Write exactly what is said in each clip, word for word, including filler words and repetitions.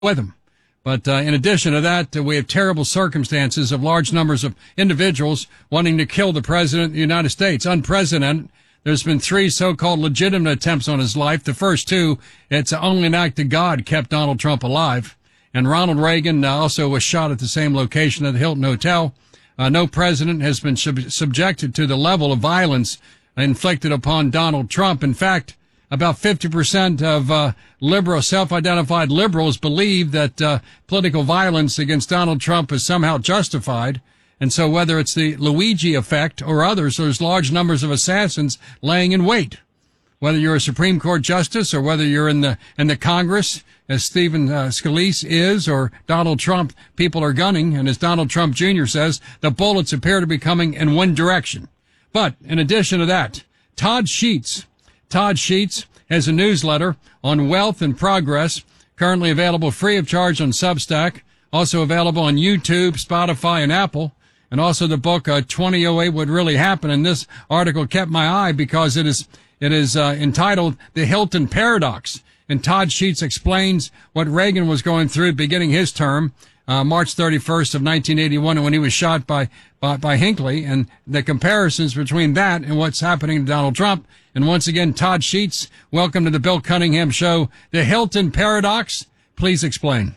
with him. But uh, in addition to that, uh, we have terrible circumstances of large numbers of individuals wanting to kill the president of the United States. Unprecedented. There's been three so-called legitimate attempts on his life. The first two, it's only an act of God kept Donald Trump alive. And Ronald Reagan uh, also was shot at the same location at the Hilton Hotel. Uh, no president has been sub- subjected to the level of violence inflicted upon Donald Trump. In fact, about fifty percent of uh, liberal, self-identified liberals believe that uh, political violence against Donald Trump is somehow justified. And so whether it's the Luigi effect or others, there's large numbers of assassins laying in wait. Whether you're a Supreme Court justice or whether you're in the in the Congress, as Stephen uh, Scalise is, or Donald Trump, people are gunning. And as Donald Trump Junior says, the bullets appear to be coming in one direction. But in addition to that, Todd Sheets, Todd Sheets has a newsletter on wealth and progress, currently available free of charge on Substack, also available on YouTube, Spotify, and Apple, and also the book uh, twenty oh eight What Really Happened. And this article kept my eye because it is it is uh, entitled The Hilton Paradox. And Todd Sheets explains what Reagan was going through beginning his term, uh, March thirty-first of nineteen eighty-one, when he was shot by, by, by Hinckley, and the comparisons between that and what's happening to Donald Trump. And once again, Todd Sheets, welcome to the Bill Cunningham Show. The Hilton Paradox, please explain.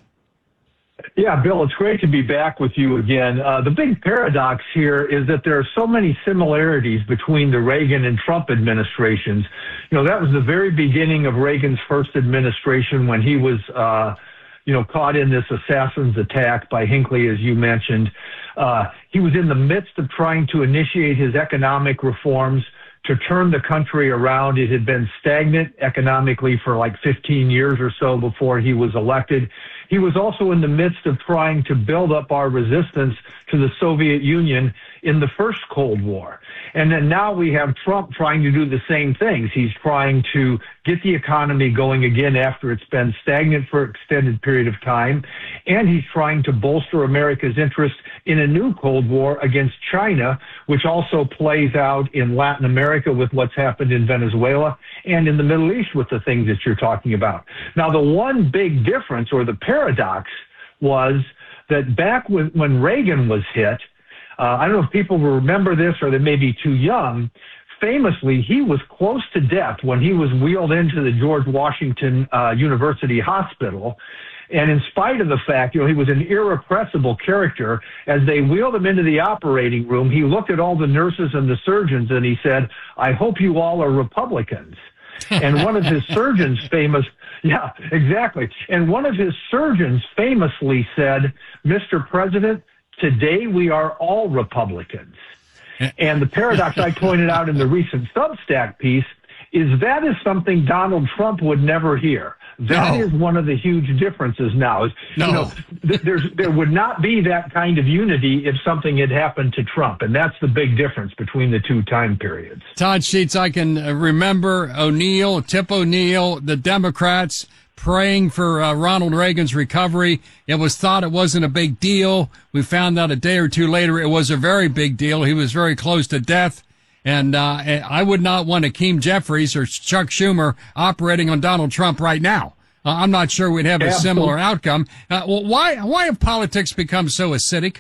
Yeah, Bill, it's great to be back with you again. Uh, the big paradox here is that there are so many similarities between the Reagan and Trump administrations. You know, that was the very beginning of Reagan's first administration when he was, uh, you know, caught in this assassin's attack by Hinckley, as you mentioned. Uh, he was in the midst of trying to initiate his economic reforms to turn the country around. It had been stagnant economically for like fifteen years or so before he was elected. He was also in the midst of trying to build up our resistance to the Soviet Union in the first Cold War. And then now we have Trump trying to do the same things. He's trying to get the economy going again after it's been stagnant for an extended period of time. And he's trying to bolster America's interest in a new Cold War against China, which also plays out in Latin America with what's happened in Venezuela and in the Middle East with the things that you're talking about. Now, the one big difference, or the paradox, was that back when, when Reagan was hit, uh, I don't know if people will remember this or they may be too young, famously, he was close to death when he was wheeled into the George Washington uh, University Hospital. And in spite of the fact, you know, he was an irrepressible character, as they wheeled him into the operating room, he looked at all the nurses and the surgeons and he said, "I hope you all are Republicans." And one of his surgeons famous, yeah, exactly. And one of his surgeons famously said, "Mister President, today we are all Republicans." And the paradox I pointed out in the recent Substack piece is that is something Donald Trump would never hear. That no. is one of the huge differences now. Is, no. you know, th- there's, there would not be that kind of unity if something had happened to Trump, and that's the big difference between the two time periods. Todd Sheets, I can remember O'Neill, Tip O'Neill, the Democrats praying for uh, Ronald Reagan's recovery. It was thought it wasn't a big deal. We found out a day or two later it was a very big deal. He was very close to death. And uh, I would not want Hakeem Jeffries or Chuck Schumer operating on Donald Trump right now. Uh, I'm not sure we'd have a Absolutely. similar outcome. Uh, well, why why have politics become so acidic?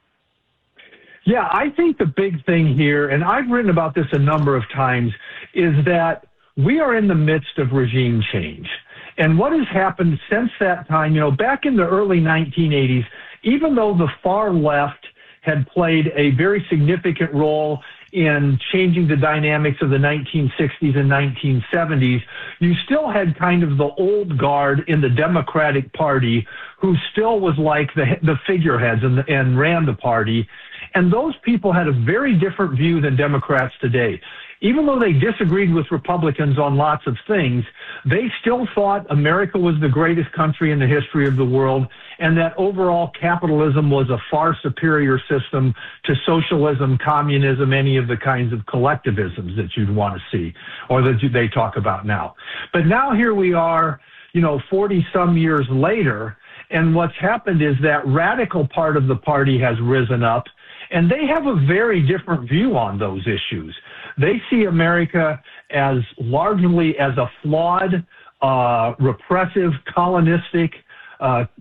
Yeah, I think the big thing here, and I've written about this a number of times, is that we are in the midst of regime change. And what has happened since that time, you know, back in the early nineteen eighties, even though the far left had played a very significant role in changing the dynamics of the nineteen sixties and nineteen seventies, you still had kind of the old guard in the Democratic Party who still was like the, the figureheads and, the, and ran the party. And those people had a very different view than Democrats today. Even though they disagreed with Republicans on lots of things, they still thought America was the greatest country in the history of the world, and that overall capitalism was a far superior system to socialism, communism, any of the kinds of collectivisms that you'd want to see or that they talk about now. But now here we are, you know, forty some years later, and what's happened is that radical part of the party has risen up, and they have a very different view on those issues. They see America as largely as a flawed, uh, repressive, colonistic, uh,